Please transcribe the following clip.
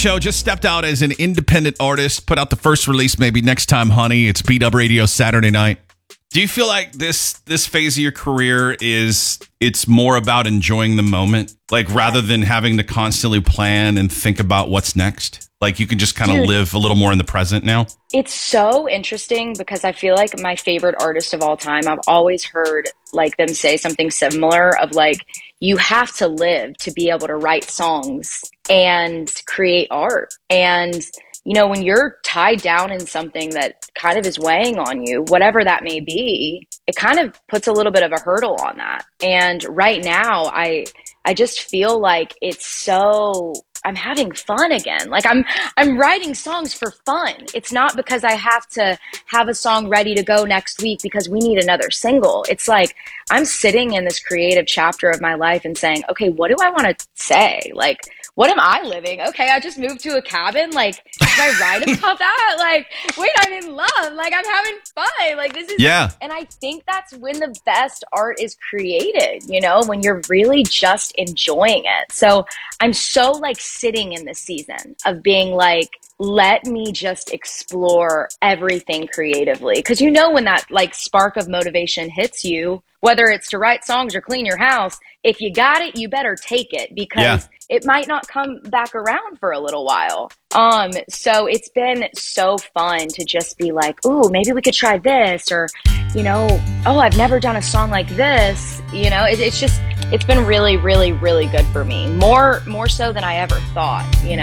show. Just stepped out as an independent artist. Put out the first release maybe next time, honey. It's Beat Up Radio Saturday night. Do you feel like this phase of your career it's more about enjoying the moment? Like rather than having to constantly plan and think about what's next? Like you can just kind of live a little more in the present now? It's so interesting because I feel like my favorite artist of all time, I've always heard like them say something similar of like, you have to live to be able to write songs and create art. And, you know, when you're tied down in something that kind of is weighing on you, whatever that may be, it kind of puts a little bit of a hurdle on that. And right now, I just feel like I'm having fun again. Like I'm writing songs for fun. It's not because I have to have a song ready to go next week because we need another single. It's like I'm sitting in this creative chapter of my life and saying, okay, what do I want to say? Like, what am I living? Okay, I just moved to a cabin. Like, should I write about that? Like, wait, I'm in love. Like, I'm having fun. Like, this is, yeah. And I think that's when the best art is created, you know, when you're really just enjoying it. So I'm so like sitting in this season of being like, let me just explore everything creatively. Because you know, when that like spark of motivation hits you, whether it's to write songs or clean your house, if you got it, you better take it because it might not come back around for a little while. So it's been so fun to just be like, ooh, maybe we could try this, or, you know, oh, I've never done a song like this. You know, it's been really, really, really good for me. More so than I ever thought, you know.